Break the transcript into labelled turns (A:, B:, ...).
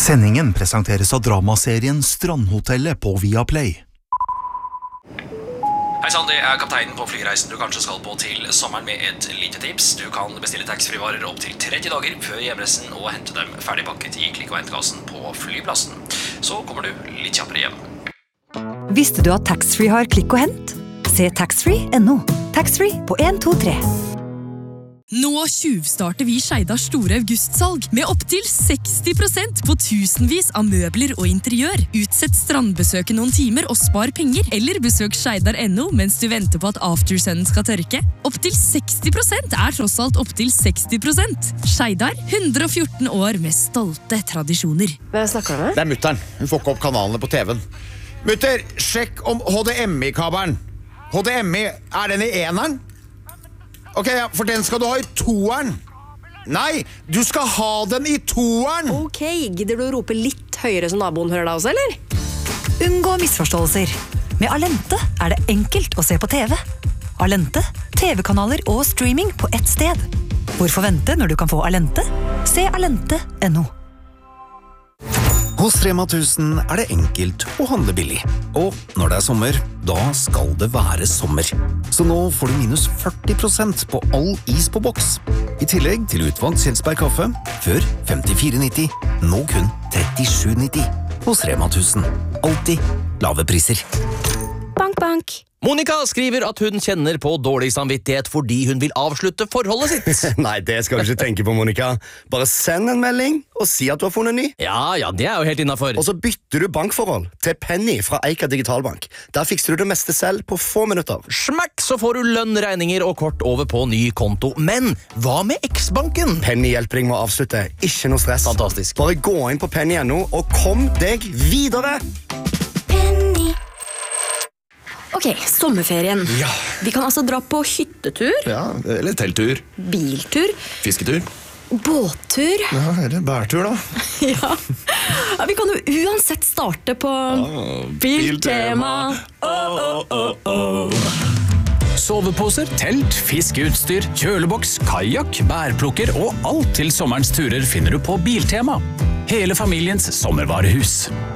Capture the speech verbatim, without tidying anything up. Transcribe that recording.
A: Sendingen presenteres av dramaserien Strandhotellet på Viaplay.
B: Hei sann, det er kapteinen på flyreisen du kanskje skal på til sommeren med et lite tips. Du kan bestille taxfree-varer opp til tretti dager før hjemreisen og hente dem ferdigpakket i klikk- og hentkassen på flyplassen. Så kommer du litt kjappere hjem.
C: Visste du at taxfree har klikk og hent? Se taxfree punktum no. Taxfree på en to tre.
D: Nå tjuvstarter vi Skeidars store augustsalg med opp til seksti prosent på tusenvis av møbler og interiør. Utsett strandbesøket noen timer og spar penger, eller besøk Skeidar punktum no mens du venter på at aftersunnen skal tørke. Opp til seksti prosent er tross alt opp til seksti prosent. Skeidar, hundre og fjorten år med stolte tradisjoner.
E: Hvem snakker du med?
F: Det er mutteren. Hun får ikke opp kanalene på T V-en. Mutter, sjekk om H D M I-kabelen. H D M I, er den i eneren? Ok, ja, for den skal du ha i toeren. Nei, du skal ha den i toeren.
E: Ok, gidder du å rope litt høyere så naboen hører deg også, eller?
C: Unngå misforståelser. Med Alente er det enkelt å se på T V. Alente, T V-kanaler og streaming på ett sted. Hvorfor vente når du kan få Alente? Se Alente punktum no.
G: Hos Rema tusen er det enkelt å handle billig. Og når det er sommer, da skal det være sommer. Så nå får du minus førti prosent på all is på boks. I tillegg til utvalgt Kjelsberg kaffe, før femtifire nitti, nå kun trettisju nitti. Hos Rema tusen. Alltid lave priser.
E: Bank, bank.
H: Monica skriver at hun kjenner på dårlig samvittighet fordi hun vil avslutte forholdet sitt.
I: Nei, det skal du ikke tenke på, Monica. Bare send en melding og si at du har funnet ny.
H: Ja, ja, det er jo helt innenfor.
I: Og så bytter du bankforhold til Penny fra Eika Digitalbank. Der fikser du det meste selv på få minutter.
H: Smakk, så får du lønn, regninger og kort over på ny konto. Men hva med X-banken?
I: Penny hjelper deg med å avslutte. Ikke noe stress.
H: Fantastisk.
I: Bare gå inn på penny punktum no og kom deg videre.
E: Ok, sommerferien.
I: Ja.
E: Vi kan altså dra på hyttetur,
I: Ja, eller telttur.
E: biltur,
I: Fisketur.
E: båttur.
I: Ja, eller bærtur da.
E: Ja. Ja, vi kan jo uansett starte på Biltema. Oh, oh, oh, oh.
J: Soveposer, telt, fiskeutstyr, kjøleboks, kajak, bærplukker og alt til sommerens turer finner du på Biltema. Hele familiens sommervarehus.